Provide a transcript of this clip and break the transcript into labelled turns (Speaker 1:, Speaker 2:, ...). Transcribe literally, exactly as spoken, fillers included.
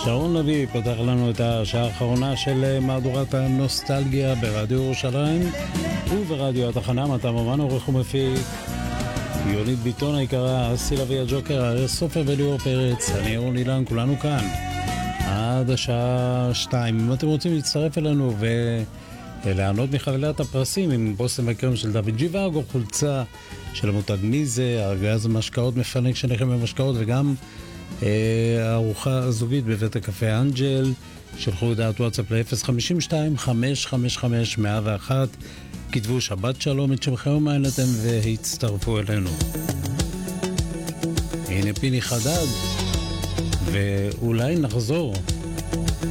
Speaker 1: שרון לוי פותח לנו את השעה האחרונה של מהדורת הנוסטלגיה ברדיו ירושלים וברדיו התחנה. מטה ממן עורך ומפיק, יונית ביטון היקרה, אסי לוי הג'וקר, ארז סופר וליאור פרץ, אני ירון אילן, כולנו כאן עד השעה שתיים. אם אתם רוצים להצטרף אלינו ולענות מחבילת הפרסים עם בושם וקרם של דוד ג'י ואגו, חולצה של המותג מיזה, ארגז המשקאות מפנק שלכם במשקאות, וגם הארוחה הזוגית בבית הקפה אנג'ל. שלחו הודעת וואטסאפ ל-אפס חמש שתיים חמש חמש חמש מאה ואחת, כתבו שבת שלום את שמכם ומאין אתם והצטרפו אלינו. הנה פיני חדד, ואולי נחזור